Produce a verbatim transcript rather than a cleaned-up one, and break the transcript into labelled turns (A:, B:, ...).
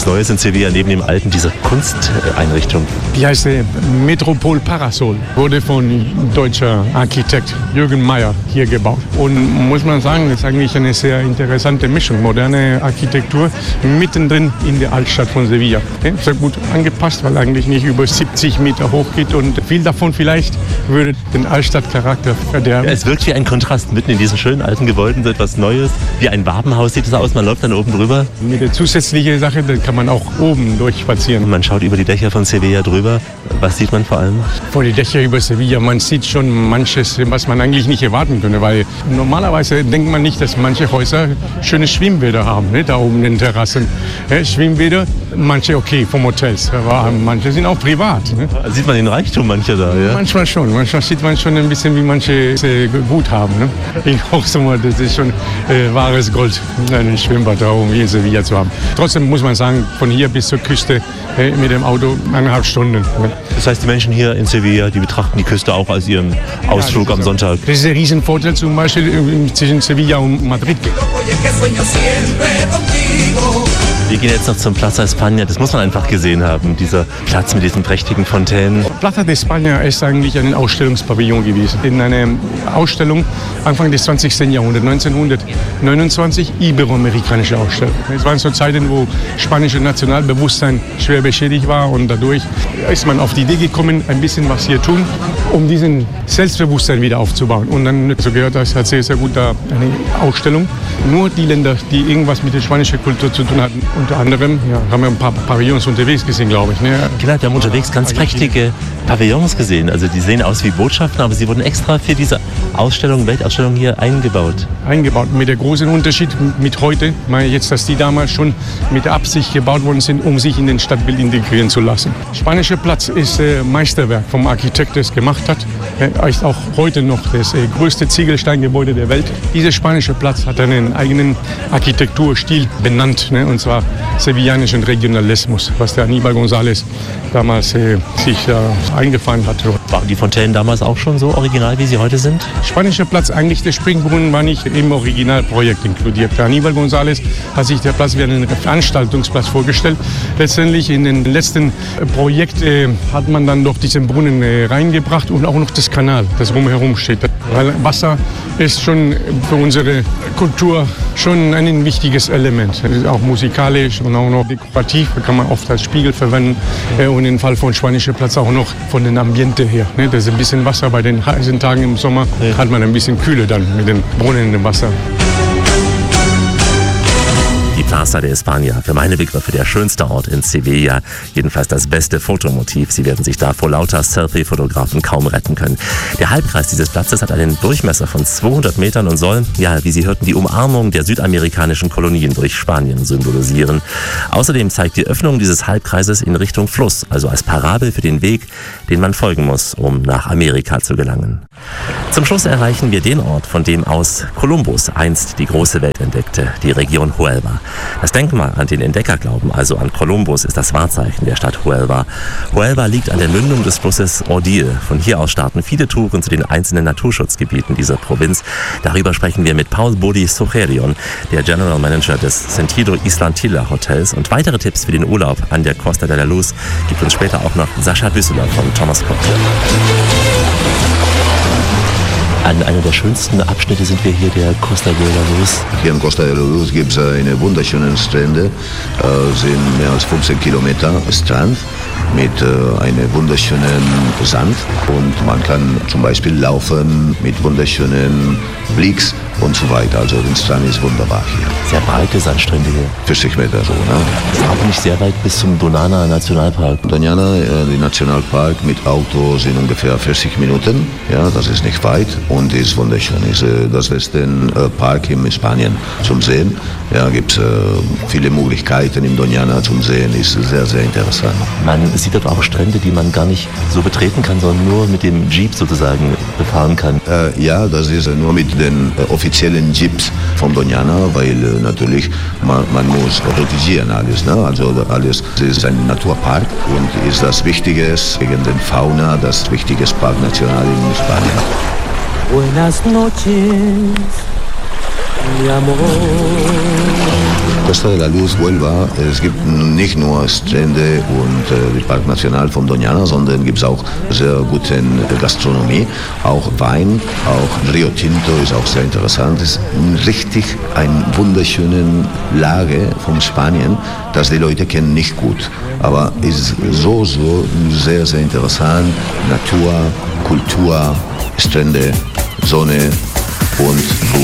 A: ganz Neues in Sevilla, neben dem Alten, diese Kunsteinrichtung.
B: Die heißt äh, Metropol Parasol, wurde von deutscher Architekt Jürgen Meyer hier gebaut. Und muss man sagen, das ist eigentlich eine sehr interessante Mischung. Moderne Architektur mittendrin in der Altstadt von Sevilla. Ja, sehr gut angepasst, weil eigentlich nicht über siebzig Meter hoch geht und viel davon vielleicht würde den Altstadtcharakter verderben.
A: Ja, es wirkt wie ein Kontrast. Mitten in diesen schönen alten Gebäuden so etwas Neues. Wie ein Wabenhaus sieht es aus, man läuft dann oben drüber.
B: Mit der zusätzlichen Sache, da kann man auch oben durchspazieren.
A: Man schaut über die Dächer von Sevilla drüber. Was sieht man vor allem?
B: Vor die Dächer über Sevilla, man sieht schon manches, was man eigentlich nicht erwarten könnte, weil normalerweise denkt man nicht, dass manche Häuser schöne Schwimmbäder haben, ne, da oben in den Terrassen. Ja, Schwimmbäder, manche okay, vom Hotels, aber manche sind auch privat. Ne?
A: Sieht man den Reichtum mancher da, ja?
B: Manchmal schon, manchmal sieht man schon ein bisschen, wie manche äh, gut haben. Ne? Ich hoffe mal, das ist schon äh, wahres Gold, ein Schwimmbad da oben in Sevilla zu haben. Trotzdem muss man sagen, von hier bis zur Küste äh, mit dem Auto eineinhalb Stunden. Ne?
A: Das heißt, die Menschen hier in Sevilla, die betrachten die Küste auch als ihren Ausflug ja, am Sonntag.
B: Das ist ein Riesenvorteil zum Beispiel zwischen Sevilla und Madrid.
A: Wir gehen jetzt noch zum Plaza España. Das muss man einfach gesehen haben, dieser Platz mit diesen prächtigen Fontänen.
B: Plaza de España ist eigentlich ein Ausstellungspavillon gewesen. In einer Ausstellung Anfang des zwanzigsten Jahrhunderts, neunzehnhundertneunundzwanzig, iberoamerikanische Ausstellung. Es waren so Zeiten, wo spanische Nationalbewusstsein schwer beschädigt war und dadurch ist man auf die Idee gekommen, ein bisschen was hier tun, um diesen Selbstbewusstsein wieder aufzubauen. Und dann, so gehört das, hat sehr, sehr gut da eine Ausstellung. Nur die Länder, die irgendwas mit der spanischen Kultur zu tun hatten, unter anderem, ja, haben wir ein paar Pavillons unterwegs gesehen, glaube ich. Ne?
A: Genau, wir haben unterwegs ganz prächtige Pavillons gesehen. Also die sehen aus wie Botschaften, aber sie wurden extra für diese Ausstellung, Weltausstellung hier eingebaut.
B: Eingebaut, mit der großen Unterschied mit heute, ich meine jetzt, dass die damals schon mit Absicht gebaut worden sind, um sich in den Stadtbild integrieren zu lassen. Spanischer Platz ist äh, Meisterwerk vom Architekt, der es gemacht hat. Er ist auch heute noch das äh, größte Ziegelsteingebäude der Welt. Dieser spanische Platz hat einen eigenen Architekturstil benannt, ne? Und zwar sevillanischen Regionalismus, was der Aníbal González damals äh, sich äh, eingefahren hat.
A: Waren die Fontänen damals auch schon so original, wie sie heute sind?
B: Spanischer Platz, eigentlich der Springbrunnen war nicht im Originalprojekt inkludiert. Der Aníbal González hat sich der Platz wie einen Veranstaltungsplatz vorgestellt. Letztendlich in den letzten Projekt äh, hat man dann doch diesen Brunnen äh, reingebracht und auch noch das Kanal, das rumherum steht. Weil Wasser ist schon für unsere Kultur schon ein wichtiges Element. Auch musikalisch und auch noch dekorativ, kann man oft als Spiegel verwenden. Äh, und im Fall von Spanischer Platz auch noch von den Ambiente her. Ne? Das ist ein bisschen Wasser bei den heißen Tagen im Sommer, ja. Hat man ein bisschen Kühle dann mit den Brunnen im Wasser.
A: Die Plaza de España, für meine Begriffe der schönste Ort in Sevilla, jedenfalls das beste Fotomotiv. Sie werden sich da vor lauter Selfie-Fotografen kaum retten können. Der Halbkreis dieses Platzes hat einen Durchmesser von zweihundert Metern und soll, ja, wie Sie hörten, die Umarmung der südamerikanischen Kolonien durch Spanien symbolisieren. Außerdem zeigt die Öffnung dieses Halbkreises in Richtung Fluss, also als Parabel für den Weg, den man folgen muss, um nach Amerika zu gelangen. Zum Schluss erreichen wir den Ort, von dem aus Kolumbus einst die große Welt entdeckte, die Region Huelva. Das Denkmal an den Entdeckerglauben, also an Kolumbus, ist das Wahrzeichen der Stadt Huelva. Huelva liegt an der Mündung des Flusses Odil. Von hier aus starten viele Touren zu den einzelnen Naturschutzgebieten dieser Provinz. Darüber sprechen wir mit Paul Bodi Sugerion, der General Manager des Sentido Islantilla Hotels. Und weitere Tipps für den Urlaub an der Costa de la Luz gibt uns später auch noch Sascha Büsseler von Thomas Cook. An einer der schönsten Abschnitte sind wir hier, der Costa de la Luz.
C: Hier in Costa de la Luz gibt es eine wunderschöne Strände, äh, sind mehr als fünfzehn Kilometer Strand mit äh, einem wunderschönen Sand und man kann zum Beispiel laufen mit wunderschönen Blicks und so weiter. Also der Strand ist wunderbar hier.
A: Sehr breite Sandstrände hier.
C: vierzig Meter so, ne?
A: Das ist auch nicht sehr weit bis zum Doñana Nationalpark.
C: Doñana, äh, der Nationalpark mit Auto sind ungefähr vierzig Minuten. Ja, das ist nicht weit und ist wunderschön. Ist äh, das beste äh, Park in Spanien zum Sehen. Ja, gibt es äh, viele Möglichkeiten im Doñana zum Sehen. Ist sehr, sehr interessant.
A: Man sieht dort auch Strände, die man gar nicht so betreten kann, sondern nur mit dem Jeep sozusagen befahren kann.
C: Äh, ja, das ist äh, nur mit den äh, offiziellen Jeeps von Doñana, weil äh, natürlich man, man muss protegieren alles. Ne? Also alles ist ein Naturpark und ist das Wichtiges gegen den Fauna, das wichtige Park National in Spanien.
D: Buenas noches, mi amor.
C: Costa de la Luz, Huelva, es gibt nicht nur Strände und äh, Park Nacional von Doñana, sondern gibt es auch sehr gute Gastronomie, auch Wein, auch Rio Tinto ist auch sehr interessant. Es ist richtig eine wunderschöne Lage von Spanien, das die Leute kennen nicht gut, aber ist so, so sehr, sehr interessant. Natur, Kultur, Strände, Sonne und Ruhe.